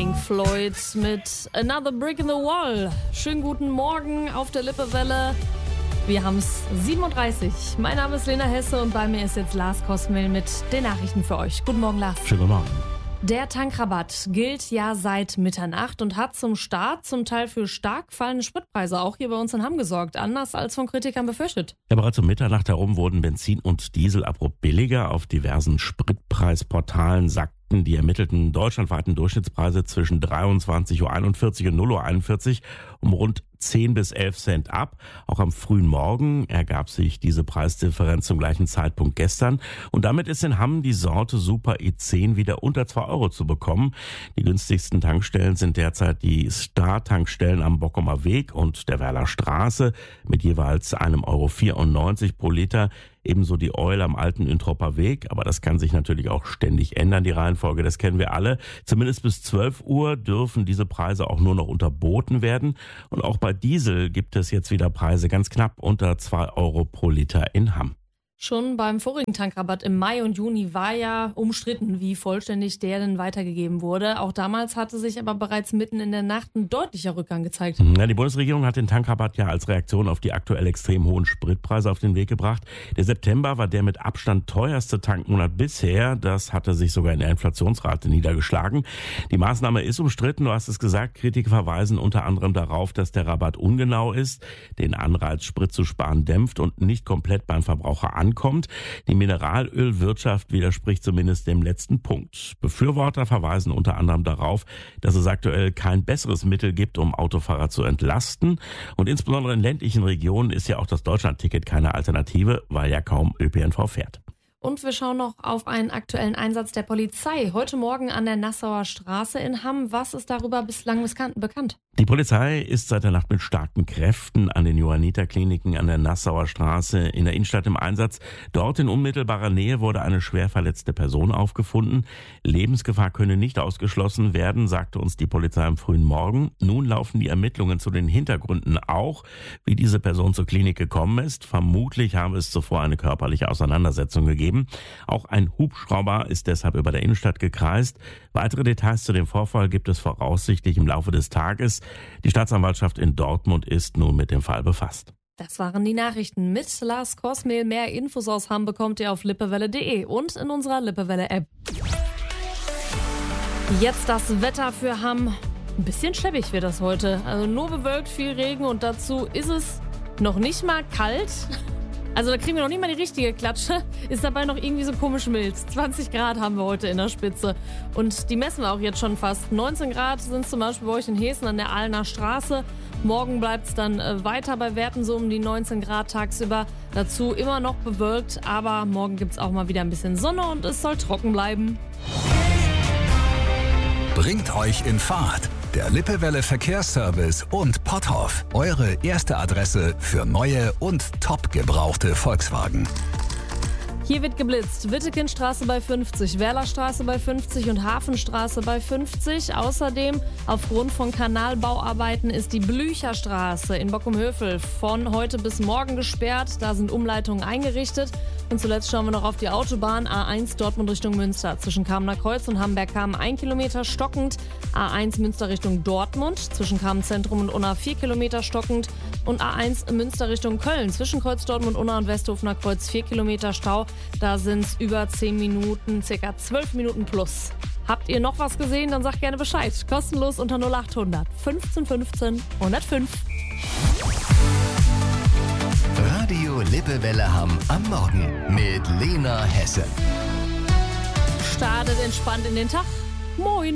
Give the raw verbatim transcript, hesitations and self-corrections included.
Pink Floyd mit Another Brick in the Wall. Schönen guten Morgen auf der Lippewelle. Wir haben es sieben Uhr dreißig. Mein Name ist Lena Hesse und bei mir ist jetzt Lars Kosmel mit den Nachrichten für euch. Guten Morgen, Lars. Schönen guten Morgen. Der Tankrabatt gilt ja seit Mitternacht und hat zum Start zum Teil für stark fallende Spritpreise auch hier bei uns in Hamm gesorgt, anders als von Kritikern befürchtet. Ja, bereits um Mitternacht herum wurden Benzin und Diesel abrupt billiger. Auf diversen Spritpreisportalen sackten die ermittelten deutschlandweiten Durchschnittspreise zwischen dreiundzwanzig Uhr einundvierzig und null Uhr einundvierzig um rund zehn bis elf Cent ab. Auch am frühen Morgen ergab sich diese Preisdifferenz zum gleichen Zeitpunkt gestern. Und damit ist in Hamm die Sorte Super E zehn wieder unter zwei Euro zu bekommen. Die günstigsten Tankstellen sind derzeit die Star-Tankstellen am Bockumer Weg und der Werler Straße mit jeweils einem Euro vierundneunzig pro Liter. Ebenso die Eule am alten Üntropper Weg. Aber das kann sich natürlich auch ständig ändern, die Reihenfolge. Das kennen wir alle. Zumindest bis zwölf Uhr dürfen diese Preise auch nur noch unterboten werden. Und auch bei Diesel gibt es jetzt wieder Preise ganz knapp unter zwei Euro pro Liter in Hamm. Schon beim vorigen Tankrabatt im Mai und Juni war ja umstritten, wie vollständig der denn weitergegeben wurde. Auch damals hatte sich aber bereits mitten in der Nacht ein deutlicher Rückgang gezeigt. Ja, die Bundesregierung hat den Tankrabatt ja als Reaktion auf die aktuell extrem hohen Spritpreise auf den Weg gebracht. Der September war der mit Abstand teuerste Tankmonat bisher. Das hatte sich sogar in der Inflationsrate niedergeschlagen. Die Maßnahme ist umstritten, du hast es gesagt. Kritiker verweisen unter anderem darauf, dass der Rabatt ungenau ist, den Anreiz, Sprit zu sparen, dämpft und nicht komplett beim Verbraucher ankommt. Kommt. Die Mineralölwirtschaft widerspricht zumindest dem letzten Punkt. Befürworter verweisen unter anderem darauf, dass es aktuell kein besseres Mittel gibt, um Autofahrer zu entlasten. Und insbesondere in ländlichen Regionen ist ja auch das Deutschlandticket keine Alternative, weil ja kaum Ö P N V fährt. Und wir schauen noch auf einen aktuellen Einsatz der Polizei. Heute Morgen an der Nassauer Straße in Hamm. Was ist darüber bislang bekannt? Die Polizei ist seit der Nacht mit starken Kräften an den Johanniter-Kliniken an der Nassauer Straße in der Innenstadt im Einsatz. Dort in unmittelbarer Nähe wurde eine schwer verletzte Person aufgefunden. Lebensgefahr könne nicht ausgeschlossen werden, sagte uns die Polizei am frühen Morgen. Nun laufen die Ermittlungen zu den Hintergründen auch, wie diese Person zur Klinik gekommen ist. Vermutlich habe es zuvor eine körperliche Auseinandersetzung gegeben. Auch ein Hubschrauber ist deshalb über der Innenstadt gekreist. Weitere Details zu dem Vorfall gibt es voraussichtlich im Laufe des Tages. Die Staatsanwaltschaft in Dortmund ist nun mit dem Fall befasst. Das waren die Nachrichten mit Lars Kosmel. Mehr Infos aus Hamm bekommt ihr auf lippewelle punkt de und in unserer Lippewelle-App. Jetzt das Wetter für Hamm. Ein bisschen schleppig wird das heute. Also nur bewölkt, viel Regen und dazu ist es noch nicht mal kalt. Also da kriegen wir noch nicht mal die richtige Klatsche. Ist dabei noch irgendwie so komisch mild. zwanzig Grad haben wir heute in der Spitze. Und die messen wir auch jetzt schon fast. neunzehn Grad sind es zum Beispiel bei euch in Hessen an der Ahlener Straße. Morgen bleibt es dann weiter bei Werten so um die neunzehn Grad tagsüber. Dazu immer noch bewölkt, aber morgen gibt es auch mal wieder ein bisschen Sonne und es soll trocken bleiben. Bringt euch in Fahrt. Der Lippewelle Verkehrsservice und Potthoff. Eure erste Adresse für neue und top gebrauchte Volkswagen. Hier wird geblitzt. Wittekindstraße bei fünfzig, Werlerstraße bei fünfzig und Hafenstraße bei fünfzig. Außerdem aufgrund von Kanalbauarbeiten ist die Blücherstraße in Bockum-Hövel von heute bis morgen gesperrt. Da sind Umleitungen eingerichtet. Und zuletzt schauen wir noch auf die Autobahn A eins Dortmund Richtung Münster. Zwischen Kamener Kreuz und Hamberg-Kamen ein Kilometer stockend. A eins Münster Richtung Dortmund. Zwischen Kamen-Zentrum und Unna vier Kilometer stockend. Und A eins Münster Richtung Köln. Zwischen Kreuz Dortmund, Unna und Westhofener Kreuz vier Kilometer Stau. Da sind es über zehn Minuten, circa zwölf Minuten plus. Habt ihr noch was gesehen? Dann sagt gerne Bescheid. Kostenlos unter null acht hundert fünfzehn fünfzehn hundertfünf. Radio Lippewelle Hamm am Morgen mit Lena Hesse. Startet entspannt in den Tag. Moin.